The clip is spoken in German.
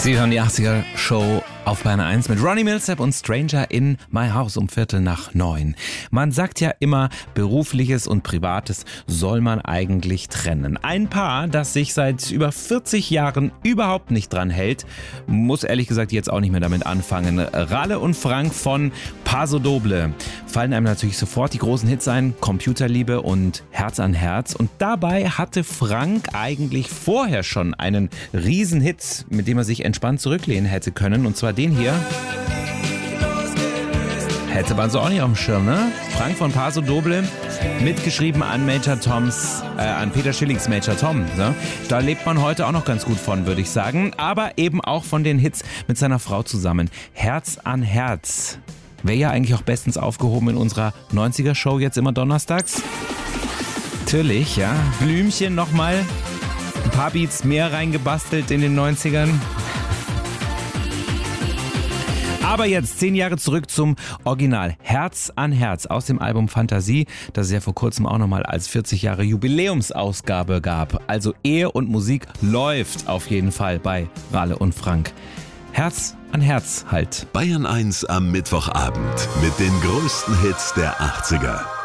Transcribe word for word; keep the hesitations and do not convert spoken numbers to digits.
Sie hören die achtziger Show auf Bayern eins mit Ronnie Milsap und Stranger in My House um Viertel nach neun. Man sagt ja immer, Berufliches und Privates soll man eigentlich trennen. Ein Paar, das sich seit über vierzig Jahren überhaupt nicht dran hält, muss ehrlich gesagt jetzt auch nicht mehr damit anfangen. Ralle und Frank von Paso Doble. Fallen einem natürlich sofort die großen Hits ein, Computerliebe und Herz an Herz. Und dabei hatte Frank eigentlich vorher schon einen Riesenhit, mit dem er sich entspannt zurücklehnen hätte können. Und zwar den hier. Hätte man so auch nicht auf dem Schirm, ne? Frank von Paso Doble, mitgeschrieben an Major Toms, äh, an Peter Schillings Major Tom. Ne? Da lebt man heute auch noch ganz gut von, würde ich sagen. Aber eben auch von den Hits mit seiner Frau zusammen. Herz an Herz. Wäre ja eigentlich auch bestens aufgehoben in unserer neunziger Show jetzt immer donnerstags. Natürlich, ja. Blümchen nochmal. Ein paar Beats mehr reingebastelt in den neunzigern. Aber jetzt zehn Jahre zurück zum Original Herz an Herz aus dem Album Fantasie, das es ja vor kurzem auch nochmal als vierzig Jahre Jubiläumsausgabe gab. Also Ehe und Musik läuft auf jeden Fall bei Ralle und Frank. Herz an Herz halt. Bayern eins am Mittwochabend mit den größten Hits der achtziger.